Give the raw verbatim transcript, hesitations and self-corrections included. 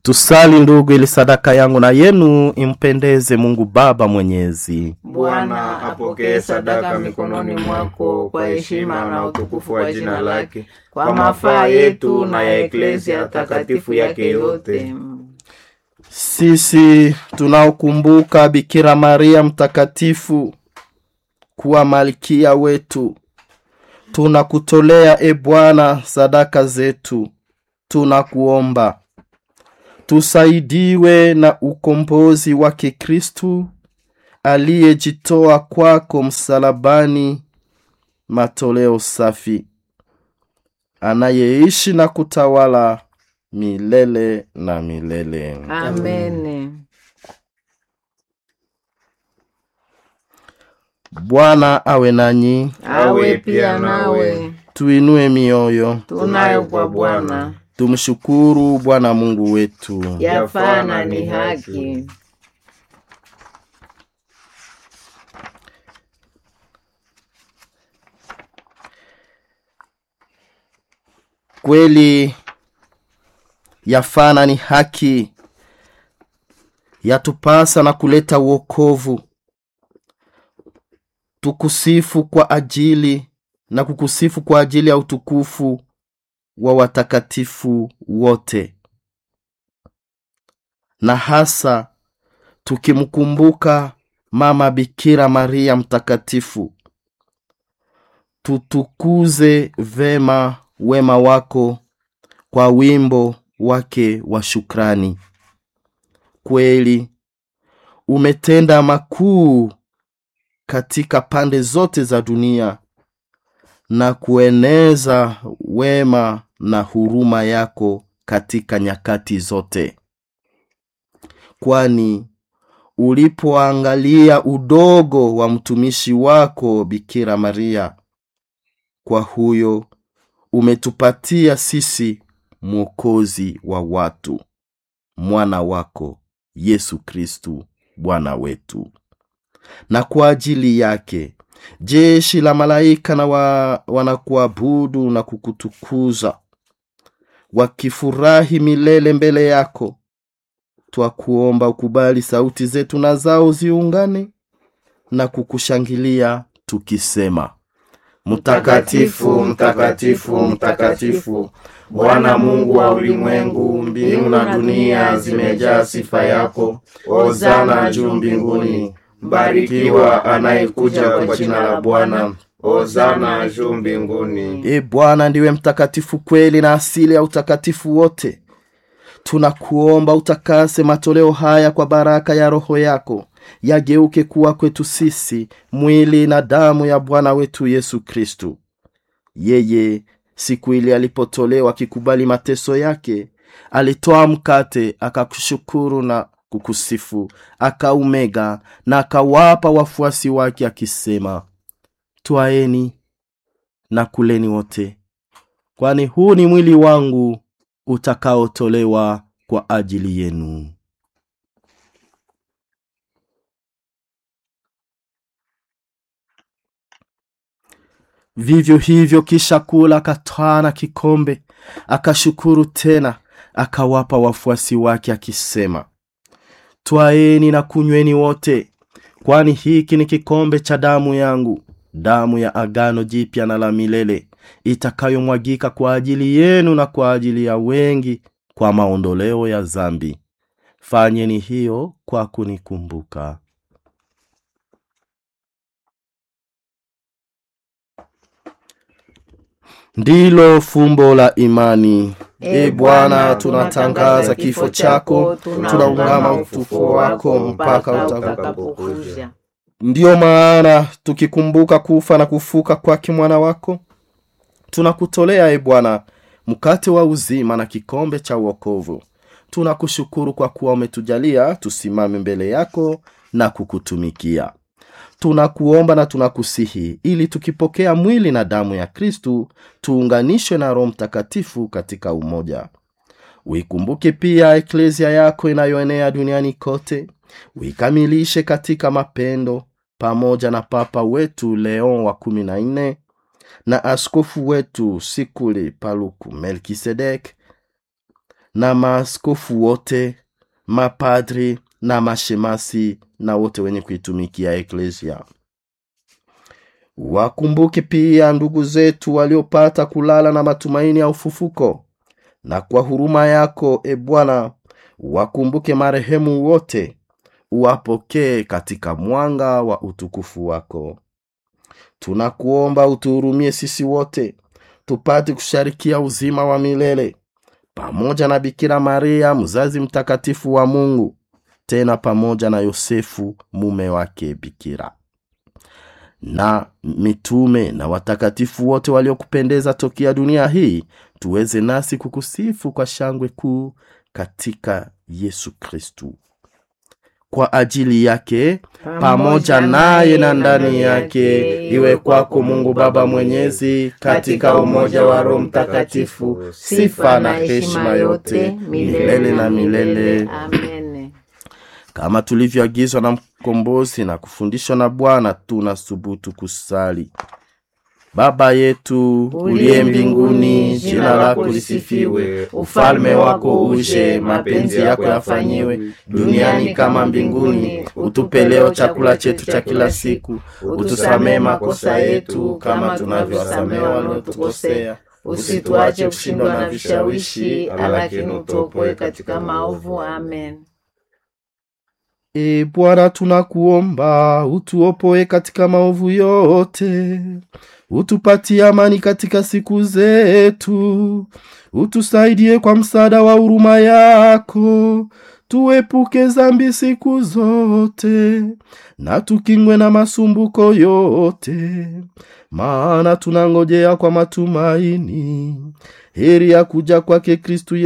Tusali ndugu, ili sadaka yangu na yenu impendeze Mungu Baba Mwenyezi. Bwana apokee sadaka mikononi mwako kwa heshima na utukufu wa jina lake, kwa mafaa yetu na ya Eklesia takatifu yake yote. Sisi tunaokumbuka Bikira Maria mtakatifu kuwa malkia wetu, tunakutolea e Bwana sadaka zetu. Tunakuomba tusaidiwe na ukombozi wake Kristu aliyejitoa kwako msalabani, matoleo safi, anayeishi na kutawala milele na milele. Amen. Bwana awe nanyi, awe pia nawe. Tuinue mioyo, tunayo kwa Bwana. Tumshukuru Bwana Mungu wetu. Yafana ni haki. Kweli yafana ni haki, yatupasa na kuleta wokovu. Tukusifu kwa ajili na kukusifu kwa ajili ya utukufu wa watakatifu wote, na hasa tukimkumbuka Mama Bikira Maria mtakatifu. Tutukuze vema wema wako kwa wimbo wake wa shukrani. Kweli umetenda makuu katika pande zote za dunia na kueneza wema na huruma yako katika nyakati zote. Kwani ulipoangalia udogo wa mtumishi wako Bikira Maria, kwa huyo umetupatia sisi Mwokozi wa watu, mwana wako Yesu Kristu Bwana wetu. Na kwa ajili yake jeshi la malaika na wa, wanakuabudu na kukutukuza, wakifurahi milele mbele yako. Twakuomba ukubali sauti zetu na zao ziungane na kukushangilia tukisema: Mtakatifu, mtakatifu, mtakatifu, Bwana Mungu wa ulimwengu, mbingu na dunia zimejaa sifa yako. Hosana juu mbinguni. Mbarikiwa anayekuja kwa jina la Bwana. Hosana juu mbinguni. E Bwana ndiwe mtakatifu kweli na asili ya utakatifu wote. Tunakuomba utakase matoleo haya kwa baraka ya Roho yako, yageuke kuwa kwetu sisi mwili na damu ya Bwana wetu Yesu Kristu. Yeye siku ile alipotolewa kikubali mateso yake, alitoa mkate, akakushukuru na kukusifu, akaumega na akawapa wafuasi wake akisema: Twaeni na kuleni wote, kwani huu ni mwili wangu utakaotolewa kwa ajili yenu. Vivyo hivyo kisha kula, akatwaa na kikombe, akashukuru tena, akawapa wafuasi wake akisema: Twaeni na kunyweni wote, kwani hiki ni kikombe cha damu yangu, damu ya agano jipya na la milele, itakayomwagika kwa ajili yenu na kwa ajili ya wengi kwa maondoleo ya dhambi. Fanyeni hiyo kwa kunikumbuka. Ndilo fumbo la imani. E Bwana, tunatangaza kifo chako, tunaungama ufufuo wako mpaka utakapokuja. Ndiyo maana tukikumbuka kufa na kufuka kwake mwana wako, tunakutolea e Bwana mkate wa uzima na kikombe cha wokovu. Tunakushukuru kwa kuwa umetujalia tusimame mbele yako na kukutumikia. Tunakuomba na tunakusihi ili tukipokea mwili na damu ya Kristu tuunganishwe na Roho Mtakatifu katika umoja. Uikumbuke pia Eklesia yako inayoenea duniani kote, uikamilishe katika mapendo, pamoja na Papa wetu Leon wa kumi na nne na askofu wetu Sikuli Paluku Melkisedek na maaskofu wote, mapadri na mashemasi na wote wenye kuitumikia eklesia. Wakumbuke pia ndugu zetu waliopata kulala na matumaini ya ufufuko, na kwa huruma yako e Bwana wakumbuke marehemu wote, uwapokee katika mwanga wa utukufu wako. Tunakuomba utuhurumie sisi wote, tupate kusharikia uzima wa milele pamoja na Bikira Maria mzazi mtakatifu wa Mungu, tena pamoja na Yosefu mume wake Bikira, na mitume na watakatifu wote waliokupendeza tokea dunia hii, tuweze nasi kukusifu kwa shangwe kuu katika Yesu Kristu. Kwa ajili yake, pamoja naye na ndani yake, iwe kwako Mungu Baba Mwenyezi, katika umoja wa Roho Mtakatifu, sifa na heshima yote milele na milele. Amen. Kama tulivyoagizwa na mkombozi na kufundishwa na Bwana, tunasubutu kusali: Baba yetu uliye mbinguni, jina lako lisifiwe, ufalme wako uje, mapenzi yako yafanyiwe duniani kama mbinguni. Utupe leo chakula chetu cha kila siku, utusamee makosa yetu kama tunavyowasamea waliotukosea, usituache kushindwa na vishawishi, lakini utuopoe katika maovu. Amen. E Bwana, tunakuomba utuopoe katika maovu yote, utupatie amani katika siku zetu, utusaidie kwa msaada wa huruma yako, tuepuke dhambi siku zote, na tukingwe na masumbuko yote, maana tunangojea kwa matumaini heri ya kuja kwake Kristu